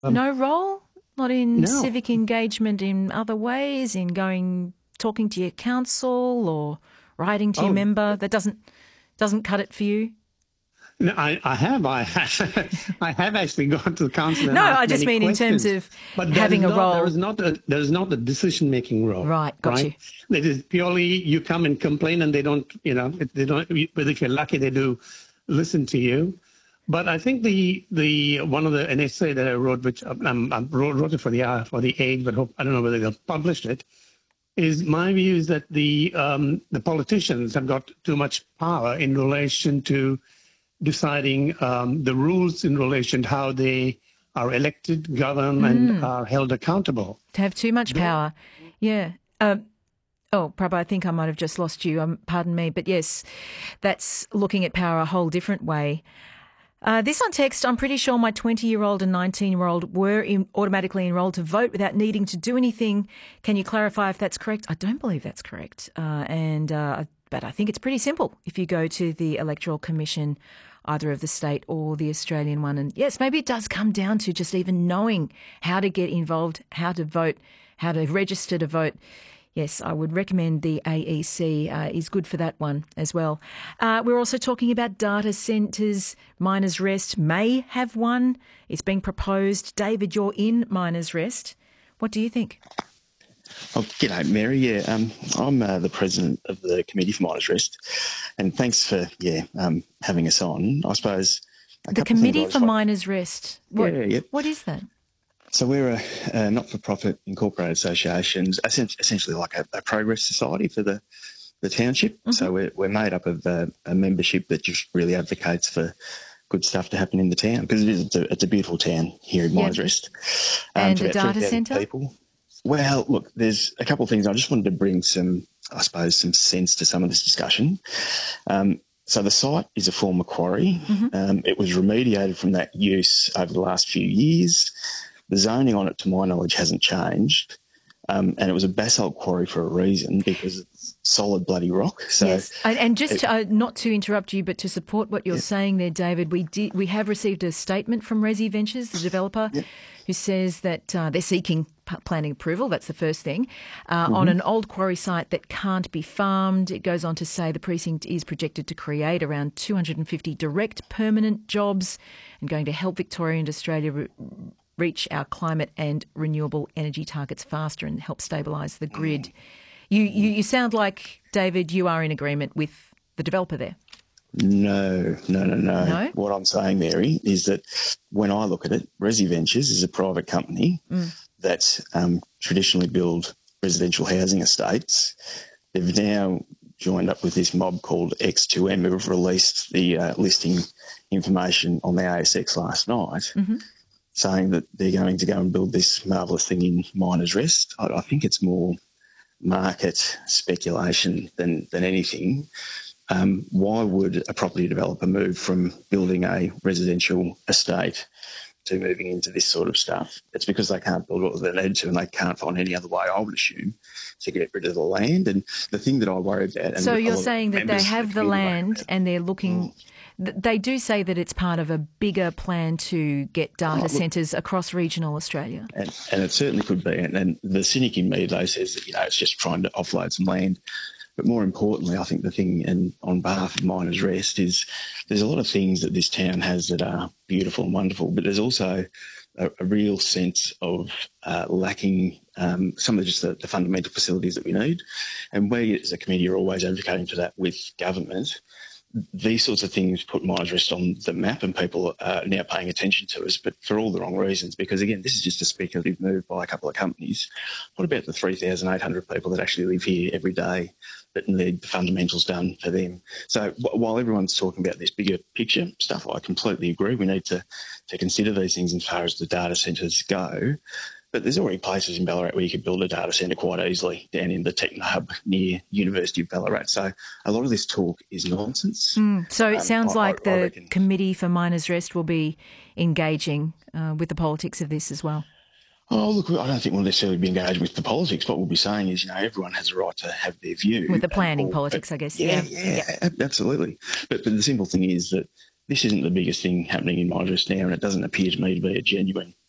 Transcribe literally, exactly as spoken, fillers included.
Um, No role? Not in no, civic engagement in other ways, in going, talking to your council or writing to your oh, member? That doesn't doesn't cut it for you? no, I, I have, I have, I have actually gone to the council and No, asked I just many mean in terms questions, of but there is having a not, there role. is not a, there is not a decision-making role, Right, got right? you. It is purely you come and complain, and they don't, you know, they don't. But if you're lucky, they do listen to you. But I think the the one of the an essay that I wrote, which um, I wrote, wrote it for the uh, for the Age, but hope, I don't know whether they'll publish it. Is my view is that the um, the politicians have got too much power in relation to deciding um, the rules in relation to how they are elected, govern, and are held accountable. To have too much Though, power. Yeah. Um, oh, Prabha, I think I might have just lost you. Um, pardon me. But yes, that's looking at power a whole different way. Uh, this on text, I'm pretty sure my twenty-year-old and nineteen-year-old were in, automatically enrolled to vote without needing to do anything. Can you clarify if that's correct? I don't believe that's correct. Uh, and uh, But I think it's pretty simple if you go to the Electoral Commission, either of the state or the Australian one. And yes, maybe it does come down to just even knowing how to get involved, how to vote, how to register to vote. Yes, I would recommend the A E C uh, is good for that one as well. Uh, we're also talking about data centres. Miners Rest may have one. It's being proposed. David, you're in Miners Rest. What do you think? Oh, g'day, Mary. Yeah, um, I'm uh, the president of the Committee for Miners Rest, and thanks for yeah um, having us on. I suppose a The couple of things I Committee just for want- Miners Rest. What, Yeah, yeah. What is that? So we're a, a not-for-profit incorporated association, essen- essentially like a, a progress society for the, the township. Mm-hmm. So we're, we're made up of uh, a membership that just really advocates for good stuff to happen in the town, because it is it's a, it's a beautiful town here in Yep. Miners Rest. And it's a about data three thousand centre? people. Well, look, there's a couple of things. I just wanted to bring some, I suppose, some sense to some of this discussion. Um, so the site is a former quarry. Mm-hmm. Um, it was remediated from that use over the last few years. The zoning on it, to my knowledge, hasn't changed. Um, and it was a basalt quarry for a reason, because it's solid bloody rock. So Yes, and, and just it- to, uh, not to interrupt you, but to support what you're saying there, David, we did we have received a statement from Resi Ventures, the developer, who says that uh, they're seeking p- planning approval. That's the first thing uh, Mm-hmm. on an old quarry site that can't be farmed. It goes on to say the precinct is projected to create around two hundred fifty direct permanent jobs and going to help Victoria and Australia Re- reach our climate and renewable energy targets faster and help stabilise the grid. You, you you sound like, David, you are in agreement with the developer there. No, no, no, no, No? What I'm saying, Mary, is that when I look at it, Resi Ventures is a private company that um, traditionally build residential housing estates. They've now joined up with this mob called X two M, who have released the uh, listing information on the A S X last night, saying that they're going to go and build this marvellous thing in Miners Rest. I, I think it's more market speculation than, than anything. Um, why would a property developer move from building a residential estate to moving into this sort of stuff? It's because they can't build what they need to, and they can't find any other way, I would assume, to get rid of the land. And the thing that I worry about... And So a you're lot of saying that they members of have the committee worry land about- and they're looking... th- They do say that it's part of a bigger plan to get data look- centres across regional Australia. And, and it certainly could be. And, and the cynic in me, though, says that, you know, it's just trying to offload some land. But more importantly, I think the thing, and on behalf of Miners Rest, is there's a lot of things that this town has that are beautiful and wonderful, but there's also a, a real sense of uh, lacking um, some of just the, the fundamental facilities that we need. And we as a committee are always advocating for that with government. These sorts of things put Miners Rest on the map, and people are now paying attention to us, but for all the wrong reasons, because, again, this is just a speculative move by a couple of companies. What about the three thousand eight hundred people that actually live here every day that need the fundamentals done for them? So w- while everyone's talking about this bigger picture stuff, I completely agree. We need to, to consider these things as far as the data centres go. But there's already places in Ballarat where you could build a data centre quite easily down in the Techno Hub near University of Ballarat. So a lot of this talk is nonsense. So it Um, sounds I- like I- I the reckon- Committee for Miners Rest will be engaging uh, with the politics of this as well. Oh, look, I don't think we'll necessarily be engaged with the politics. What we'll be saying is, you know, everyone has a right to have their view. With the planning And- or- politics, I guess. Yeah, Yeah. yeah, ab- absolutely. But, but the simple thing is that this isn't the biggest thing happening in Miners now, and it doesn't appear to me to be a genuine